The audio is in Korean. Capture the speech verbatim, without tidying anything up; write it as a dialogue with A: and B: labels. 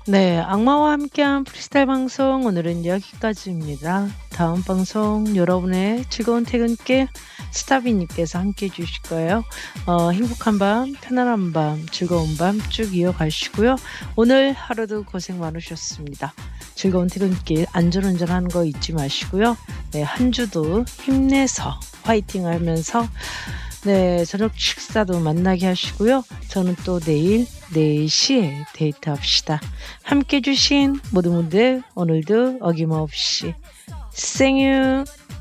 A: 네. 악마와 함께한 프리스타일 방송 오늘은 여기까지입니다. 다음 방송 여러분의 즐거운 퇴근길 스타비 님께서 함께해 주실 거예요. 어 행복한 밤, 편안한 밤, 즐거운 밤 쭉 이어가시고요. 오늘 하루도 고생 많으셨습니다. 즐거운 퇴근길 안전운전하는 거 잊지 마시고요. 네. 한 주도 힘내서 화이팅하면서 네. 저녁 식사도 만나게 하시고요. 저는 또 내일 네 시에 데이트합시다. 함께해 주신 모든 분들 오늘도 어김없이 생유.